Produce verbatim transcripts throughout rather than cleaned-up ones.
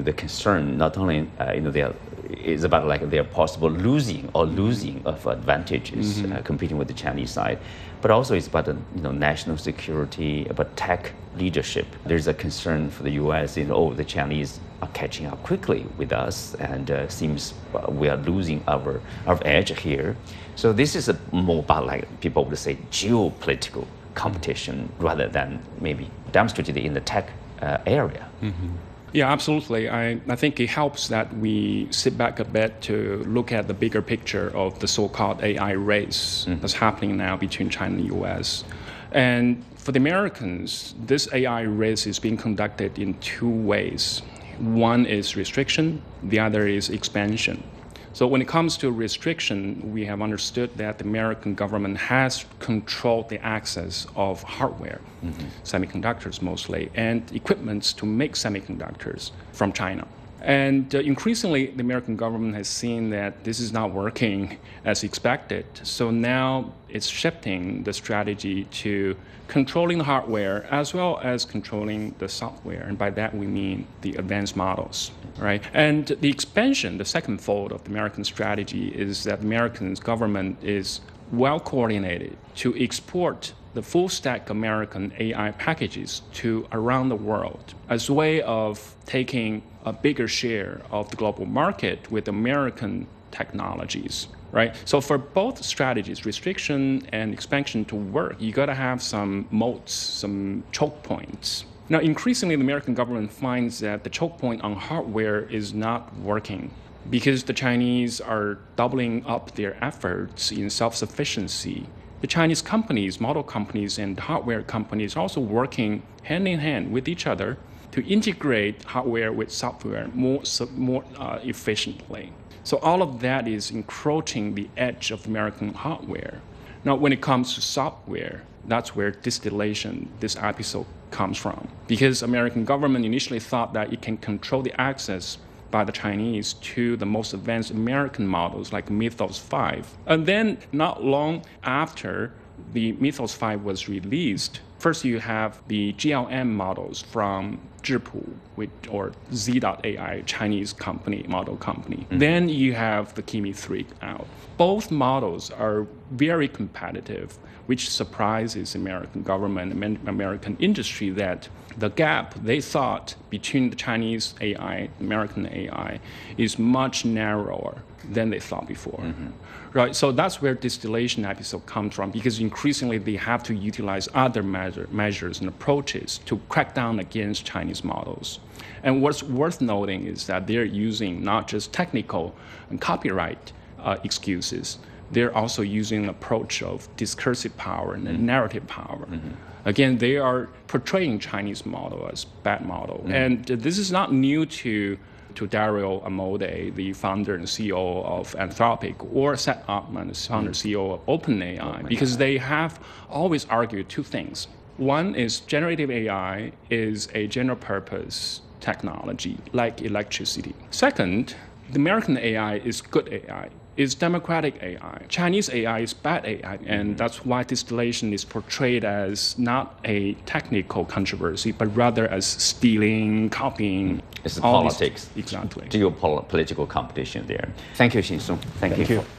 know, the concern not only, uh, you know, they are, is about like their possible losing or losing of advantages mm-hmm. uh, competing with the Chinese side, but also it's about, you know, national security, about tech leadership. There's a concern for the U S, you know, oh, the Chinese are catching up quickly with us, and uh, seems uh, we are losing our our edge here. So this is a more about, like people would say, geopolitical competition rather than maybe demonstrated in the tech uh, area. Mm-hmm. Yeah, absolutely. I, I think it helps that we sit back a bit to look at the bigger picture of the so-called A I race mm-hmm. that's happening now between China and the U S. And for the Americans, this A I race is being conducted in two ways. One is restriction, the other is expansion. So when it comes to restriction, we have understood that the American government has controlled the access of hardware, mm-hmm. semiconductors mostly, and equipments to make semiconductors from China. And uh, increasingly, the American government has seen that this is not working as expected. So now it's shifting the strategy to controlling the hardware as well as controlling the software. And by that, we mean the advanced models, right? And the expansion, the second fold of the American strategy is that the American government is well coordinated to export the full stack American A I packages to around the world as a way of taking a bigger share of the global market with American technologies, right? So for both strategies, restriction and expansion to work, you got to have some moats, some choke points. Now, increasingly, the American government finds that the choke point on hardware is not working because the Chinese are doubling up their efforts in self-sufficiency. The Chinese companies, model companies, and hardware companies are also working hand in hand with each other to integrate hardware with software more, more uh, efficiently. So all of that is encroaching the edge of American hardware. Now, when it comes to software, that's where distillation, this episode, comes from. Because American government initially thought that it can control the access by the Chinese to the most advanced American models like Mythos five. And then not long after the Mythos five was released, first you have the G L M models from Zhipu, which, or Z dot A I, Chinese company, model company. Mm-hmm. Then you have the Kimi three out. Both models are very competitive, which surprises American government and American industry that the gap they thought between the Chinese A I, American A I, is much narrower than they thought before. Mm-hmm. Right, so that's where distillation episode comes from, because increasingly they have to utilize other measure, measures and approaches to crack down against Chinese models. And what's worth noting is that they're using not just technical and copyright uh, excuses, they're also using an approach of discursive power and mm-hmm. narrative power. Mm-hmm. Again, they are portraying Chinese model as bad model. Mm-hmm. And this is not new to to Dario Amodei, the founder and C E O of Anthropic, or Seth Altman, the founder and C E O of OpenAI, oh because God. They have always argued two things. One is generative A I is a general purpose technology like electricity. Second, the American A I is good A I. Is democratic A I. Chinese A I is bad A I, and that's why distillation is portrayed as not a technical controversy, but rather as stealing, copying. It's the politics. These, exactly. Geopolitical competition there. Thank you, Xin-Song. Thank, Thank you. you.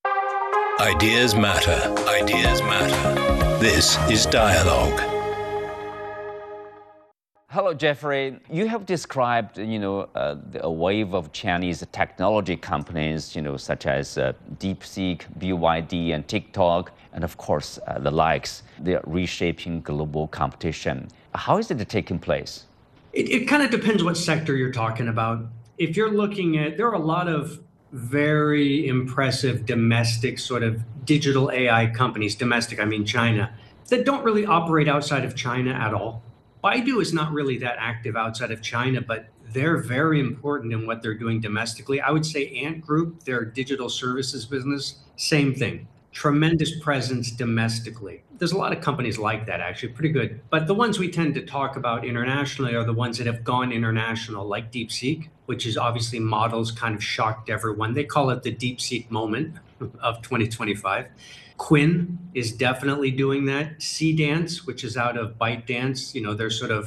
Ideas matter. Ideas matter. This is Dialogue. Hello, Jeffrey. You have described, you know, uh, a wave of Chinese technology companies, you know, such as uh, DeepSeek, B Y D, and TikTok, and of course uh, the likes. They are reshaping global competition. How is it taking place? It, it kind of depends what sector you're talking about. If you're looking at, there are a lot of very impressive domestic sort of digital A I companies, domestic, I mean China, that don't really operate outside of China at all. Baidu is not really that active outside of China, but they're very important in what they're doing domestically. I would say Ant Group, their digital services business, same thing. Tremendous presence domestically. There's a lot of companies like that, actually, pretty good. But the ones we tend to talk about internationally are the ones that have gone international, like DeepSeek, which is obviously models kind of shocked everyone. They call it the DeepSeek moment of twenty twenty-five. Quinn is definitely doing that. Cdance, which is out of ByteDance, you know, they're sort of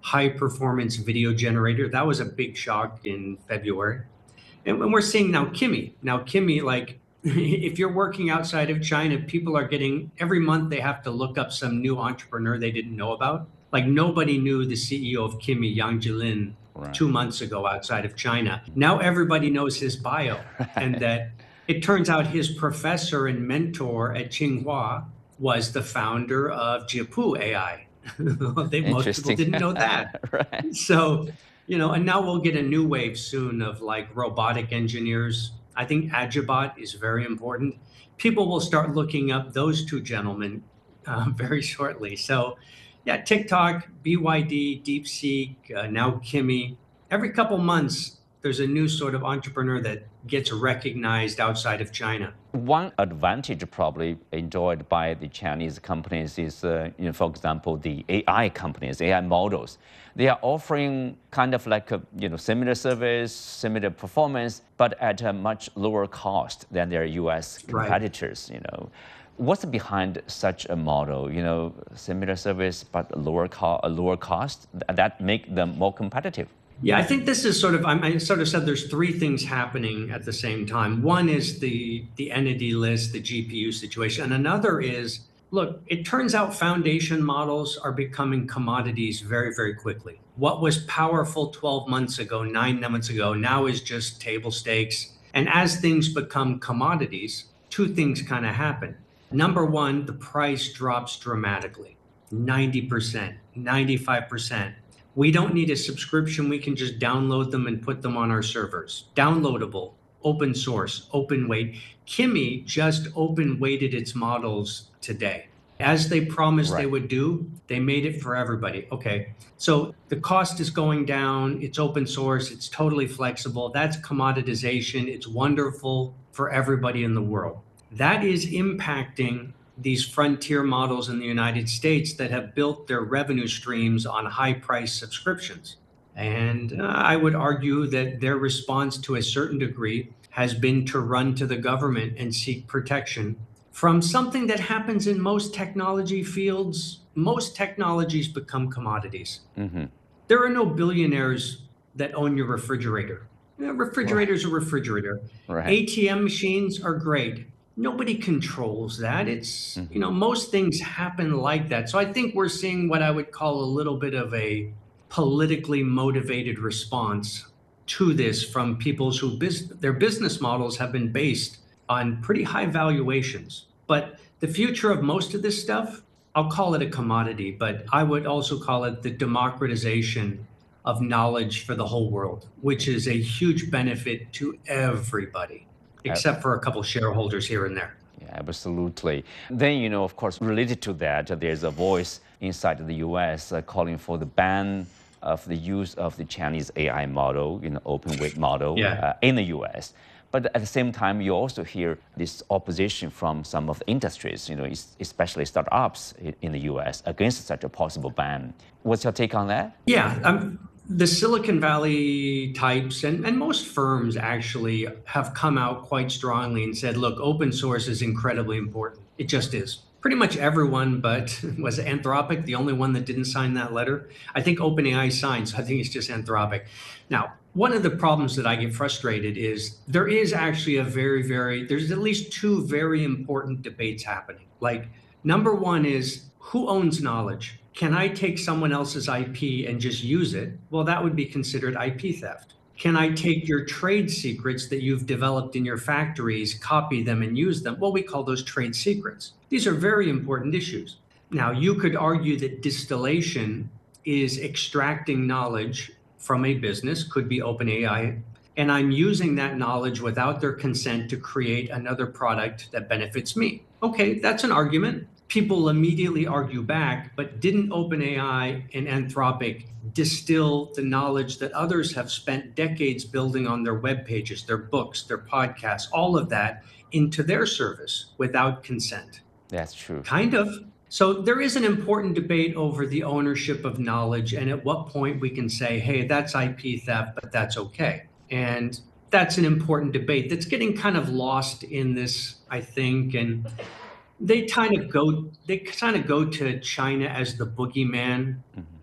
high performance video generator. That was a big shock in February. And when we're seeing now Kimi, now Kimi, like if you're working outside of China, people are getting, every month they have to look up some new entrepreneur they didn't know about. Like nobody knew the C E O of Kimi, Yang Jilin, right. two months ago outside of China. Now everybody knows his bio, right. and that it turns out his professor and mentor at Tsinghua was the founder of Jiapu A I. they, most people didn't know that. right. So, you know, and now we'll get a new wave soon of like robotic engineers. I think Agibot is very important. People will start looking up those two gentlemen uh, very shortly. So, yeah, TikTok, B Y D, DeepSeek, uh, now Kimi. Every couple months, there's a new sort of entrepreneur that gets recognized outside of China. One advantage probably enjoyed by the Chinese companies is, uh, you know, for example, the A I companies, A I models. They are offering kind of like a, you know, similar service, similar performance, but at a much lower cost than their U S competitors. Right. You know, what's behind such a model? You know, similar service but lower co- a lower cost that make them more competitive. Yeah, I think this is sort of, I sort of said there's three things happening at the same time. One is the, the entity list, the G P U situation. And another is, look, it turns out foundation models are becoming commodities very, very quickly. What was powerful twelve months ago, nine months ago, now is just table stakes. And as things become commodities, two things kind of happen. Number one, the price drops dramatically, ninety percent, ninety-five percent. We don't need a subscription. We can just download them and put them on our servers. Downloadable, open source, open weight. Kimi just open weighted its models today. As they promised right. they would do, they made it for everybody. Okay, so the cost is going down. It's open source. It's totally flexible. That's commoditization. It's wonderful for everybody in the world. That is impacting these frontier models in the United States that have built their revenue streams on high price subscriptions. And uh, I would argue that their response to a certain degree has been to run to the government and seek protection from something that happens in most technology fields. Most technologies become commodities. Mm-hmm. There are no billionaires that own your refrigerator. You know, refrigerator's right. a refrigerator. Right. A T M machines are great. Nobody controls that. It's, mm-hmm. you know, most things happen like that. So I think we're seeing what I would call a little bit of a politically motivated response to this from people who bus- their business models have been based on pretty high valuations. But the future of most of this stuff, I'll call it a commodity, but I would also call it the democratization of knowledge for the whole world, which is a huge benefit to everybody. Except for a couple shareholders here and there. Yeah, absolutely. Then, you know, of course, related to that, there's a voice inside the U S uh, calling for the ban of the use of the Chinese A I model, you know, open weight model yeah. uh, in the U S. But at the same time, you also hear this opposition from some of the industries, you know, especially startups in the U S against such a possible ban. What's your take on that? Yeah, um, the Silicon Valley types and, and most firms actually have come out quite strongly and said, look, open source is incredibly important. It just is. Pretty much everyone, but was Anthropic the only one that didn't sign that letter? I think OpenAI signed, so I think it's just Anthropic. Now, one of the problems that I get frustrated is there is actually a very, very, there's at least two very important debates happening. Like, number one is who owns knowledge? Can I take someone else's I P and just use it? Well, that would be considered I P theft. Can I take your trade secrets that you've developed in your factories, copy them and use them? Well, we call those trade secrets. These are very important issues. Now, you could argue that distillation is extracting knowledge from a business, could be OpenAI, and I'm using that knowledge without their consent to create another product that benefits me. Okay, that's an argument. People immediately argue back, but didn't OpenAI and Anthropic distill the knowledge that others have spent decades building on their web pages, their books, their podcasts, all of that into their service without consent? That's true. Kind of. So there is an important debate over the ownership of knowledge and at what point we can say, hey, that's I P theft, but that's okay. And that's an important debate that's getting kind of lost in this, I think, and they kind of go they kind of go to China as the boogeyman. Mm-hmm.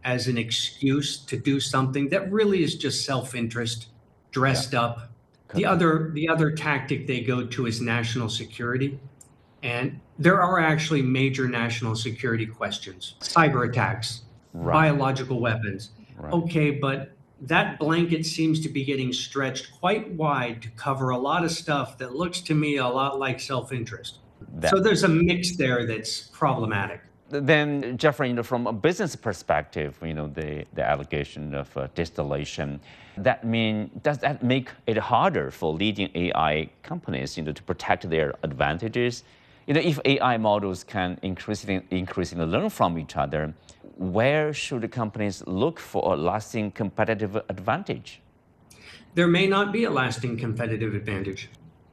as an excuse to do something that really is just self-interest dressed yeah. up. The other, the other tactic they go to is national security. And there are actually major national security questions, cyber attacks, right. biological weapons. Right. Okay, but that blanket seems to be getting stretched quite wide to cover a lot of stuff that looks to me a lot like self-interest. That, so there's a mix there that's problematic. Then, Jeffrey, you know, from a business perspective, you know, the, the allegation of uh, distillation, that mean does that make it harder for leading A I companies, you know, to protect their advantages? You know, if A I models can increasingly, increasingly learn from each other, where should the companies look for a lasting competitive advantage? There may not be a lasting competitive advantage.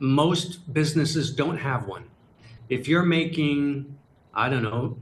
Most businesses don't have one. If you're making, I don't know,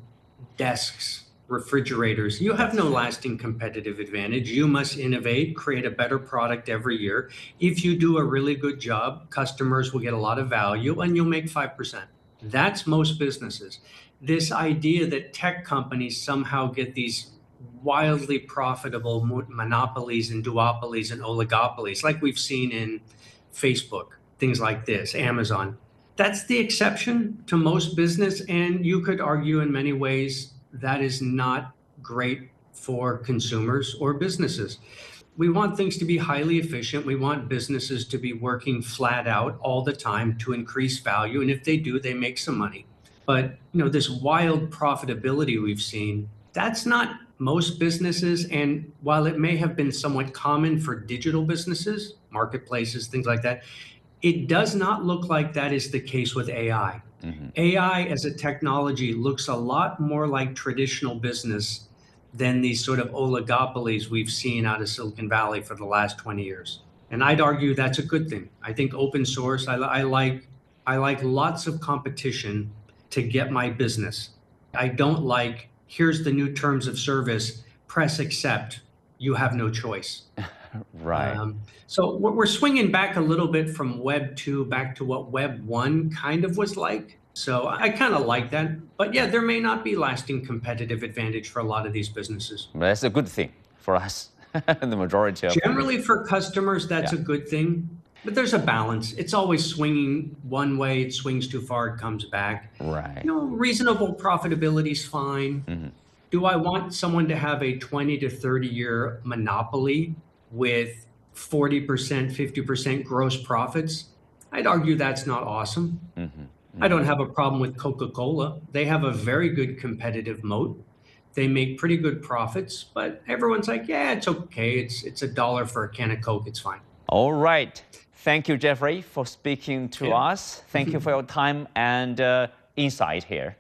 desks, refrigerators, you have no lasting competitive advantage. You must innovate, create a better product every year. If you do a really good job, customers will get a lot of value and you'll make five percent. That's most businesses. This idea that tech companies somehow get these wildly profitable monopolies and duopolies and oligopolies, like we've seen in Facebook, things like this, Amazon. That's the exception to most business, and you could argue in many ways that is not great for consumers or businesses. We want things to be highly efficient. We want businesses to be working flat out all the time to increase value, and if they do, they make some money. But you know, this wild profitability we've seen, that's not most businesses, and while it may have been somewhat common for digital businesses, marketplaces, things like that, it does not look like that is the case with A I. Mm-hmm. A I as a technology looks a lot more like traditional business than these sort of oligopolies we've seen out of Silicon Valley for the last twenty years. And I'd argue that's a good thing. I think open source, I, I like I like lots of competition to get my business. I don't like, here's the new terms of service, press accept, you have no choice. Right. Um, so we're swinging back a little bit from Web two back to what Web one kind of was like. So I kind of like that. But yeah, there may not be lasting competitive advantage for a lot of these businesses. That's a good thing for us, the majority of Generally them. For customers, that's yeah. a good thing. But there's a balance. It's always swinging one way. It swings too far, it comes back. Right. You know, reasonable profitability is fine. Mm-hmm. Do I want someone to have a twenty to thirty year monopoly with forty percent, fifty percent gross profits? I'd argue that's not awesome. Mm-hmm. Mm-hmm. I don't have a problem with Coca-Cola. They have a very good competitive moat. They make pretty good profits, but everyone's like, yeah, it's okay. It's it's a dollar for a can of Coke. It's fine. All right. Thank you, Jeffrey, for speaking to yeah. us. Thank you for your time and uh, insight here.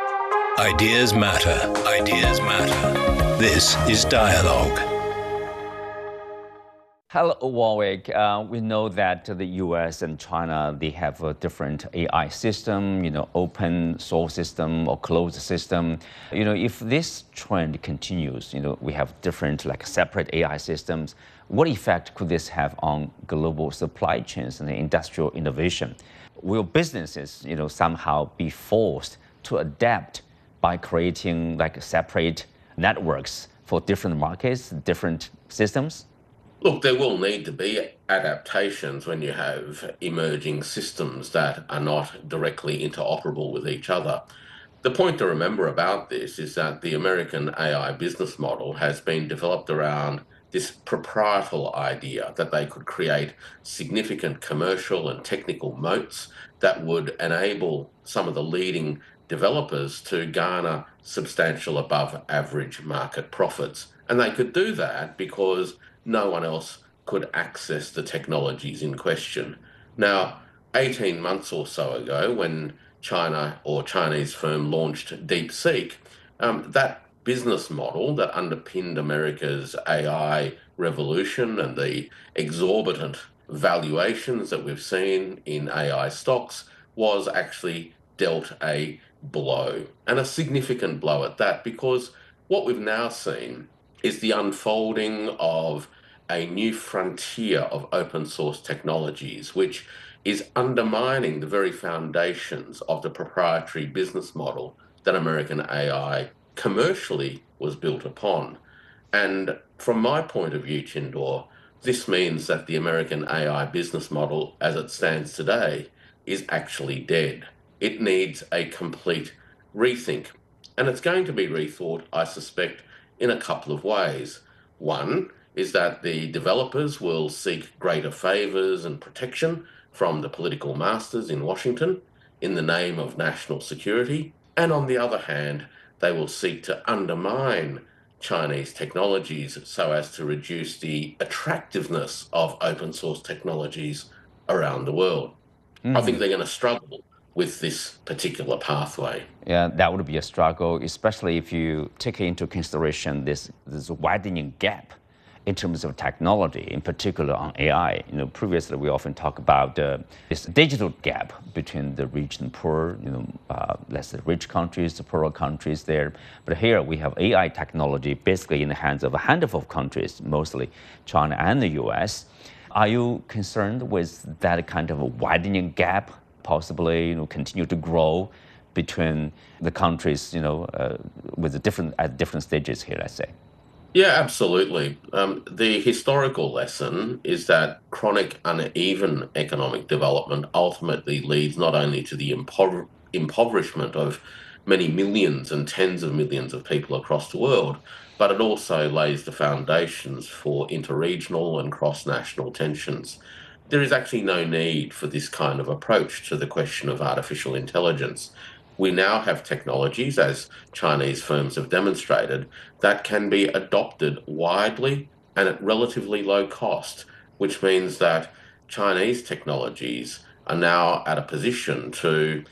Ideas matter. Ideas matter. This is Dialogue. Hello, Warwick. Uh, we know that the U S and China, they have a different A I system, you know, open source system or closed system. You know, if this trend continues, you know, we have different, like separate A I systems, what effect could this have on global supply chains and industrial innovation? Will businesses, you know, somehow be forced to adapt by creating like separate networks for different markets, different systems? Look, there will need to be adaptations when you have emerging systems that are not directly interoperable with each other. The point to remember about this is that the American A I business model has been developed around this proprietal idea that they could create significant commercial and technical moats that would enable some of the leading developers to garner substantial above average market profits. And they could do that because no one else could access the technologies in question. Now, eighteen months or so ago, when China or Chinese firm launched DeepSeek, um, that business model that underpinned America's A I revolution and the exorbitant valuations that we've seen in A I stocks was actually dealt a blow, and a significant blow at that, because what we've now seen is the unfolding of a new frontier of open source technologies, which is undermining the very foundations of the proprietary business model that American A I commercially was built upon. And from my point of view, Chindor, this means that the American A I business model as it stands today is actually dead. It needs a complete rethink. And it's going to be rethought, I suspect, in a couple of ways. One is that the developers will seek greater favours and protection from the political masters in Washington in the name of national security. And on the other hand, they will seek to undermine Chinese technologies so as to reduce the attractiveness of open source technologies around the world. Mm-hmm. I think they're going to struggle with this particular pathway. Yeah, that would be a struggle, especially if you take into consideration this, this widening gap in terms of technology, in particular on A I. You know, previously we often talk about uh, this digital gap between the rich and poor, you know, uh, let's say rich countries, the poorer countries there. But here we have A I technology basically in the hands of a handful of countries, mostly China and the U S. Are you concerned with that kind of a widening gap, possibly, you know, continue to grow between the countries, you know, uh, with the different at different stages here, let's say? Yeah, absolutely. Um, the historical lesson is that chronic uneven economic development ultimately leads not only to the impover- impoverishment of many millions and tens of millions of people across the world, but it also lays the foundations for interregional and cross-national tensions. There is actually no need for this kind of approach to the question of artificial intelligence. We now have technologies, as Chinese firms have demonstrated, that can be adopted widely and at relatively low cost, which means that Chinese technologies are now at a position to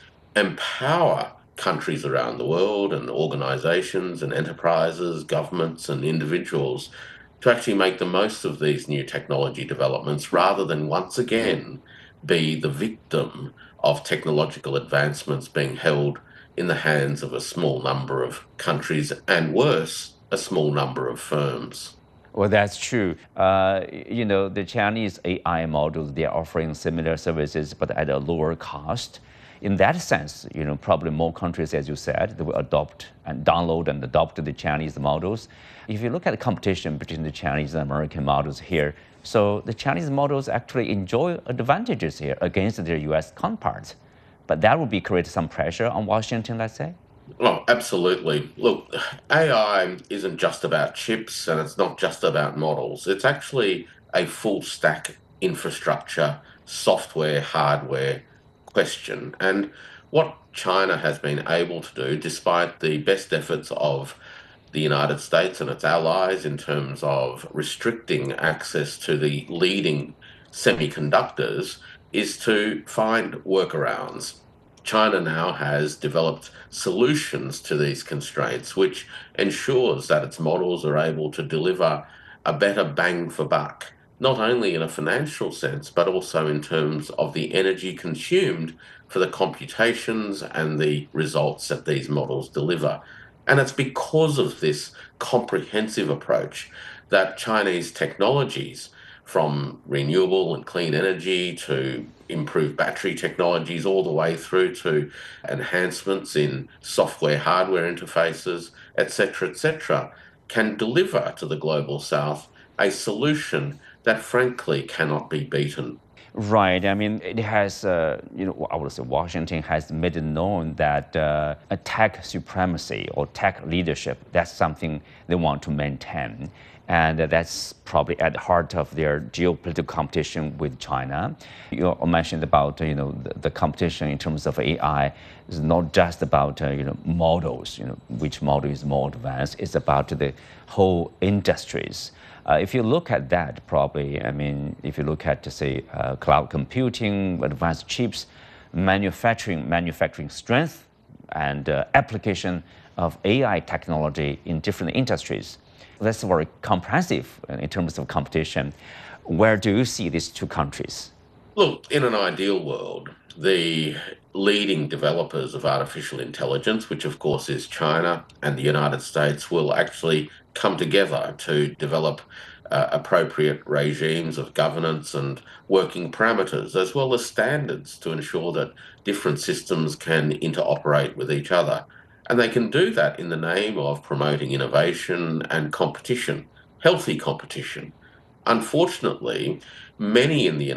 empower countries around the world and organizations and enterprises, governments and individuals to actually make the most of these new technology developments rather than once again be the victim of technological advancements being held in the hands of a small number of countries and, worse, a small number of firms. Well, that's true. Uh, you know, the Chinese A I models, they're offering similar services, but at a lower cost. In that sense, you know, probably more countries, as you said, they will adopt and download and adopt the Chinese models. If you look at the competition between the Chinese and American models here, so the Chinese models actually enjoy advantages here against their U S counterparts. But that would be create some pressure on Washington, let's say? Oh, absolutely. Look, A I isn't just about chips and it's not just about models. It's actually a full stack infrastructure, software, hardware question. And what China has been able to do, despite the best efforts of the United States and its allies in terms of restricting access to the leading semiconductors, is to find workarounds. China now has developed solutions to these constraints, which ensures that its models are able to deliver a better bang for buck, not only in a financial sense, but also in terms of the energy consumed for the computations and the results that these models deliver. And it's because of this comprehensive approach that Chinese technologies, from renewable and clean energy to improved battery technologies, all the way through to enhancements in software, hardware interfaces, et cetera, et cetera, can deliver to the global south a solution that frankly cannot be beaten. Right. I mean, it has, uh, you know, I would say Washington has made it known that uh, a tech supremacy or tech leadership, that's something they want to maintain. And uh, that's probably at the heart of their geopolitical competition with China. You mentioned about, uh, you know, the, the competition in terms of A I is not just about, uh, you know, models, you know, which model is more advanced. It's about the whole industries. Uh, if you look at that, probably, I mean, if you look at, say, uh, cloud computing, advanced chips, manufacturing, manufacturing strength, and uh, application of A I technology in different industries, that's very comprehensive in terms of competition. Where do you see these two countries? Look, in an ideal world, the leading developers of artificial intelligence, which of course is China and the United States, will actually come together to develop uh, appropriate regimes of governance and working parameters, as well as standards to ensure that different systems can interoperate with each other. And they can do that in the name of promoting innovation and competition, healthy competition. Unfortunately, many in the